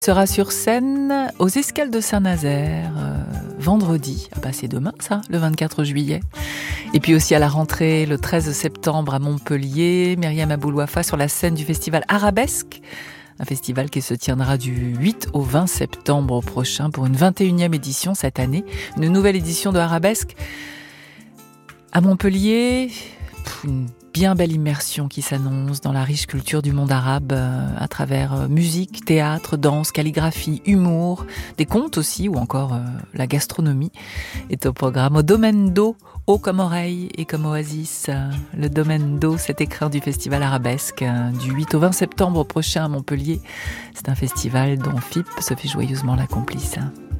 Sera sur scène aux Escales de Saint-Nazaire vendredi. Ah bah c'est demain ça, le 24 juillet. Et puis aussi à la rentrée, le 13 septembre à Montpellier, Myriam Aboulouafa sur la scène du festival Arabesque. Un festival qui se tiendra du 8 au 20 septembre prochain pour une 21e édition cette année. Une nouvelle édition de Arabesque à Montpellier. Une bien belle immersion qui s'annonce dans la riche culture du monde arabe à travers musique, théâtre, danse, calligraphie, humour, des contes aussi ou encore la gastronomie est au programme. Au domaine d'eau, eau comme oreille et comme oasis, le domaine d'eau, cet écrin du festival Arabesque du 8 au 20 septembre prochain à Montpellier. C'est un festival dont FIP se fait joyeusement la complice.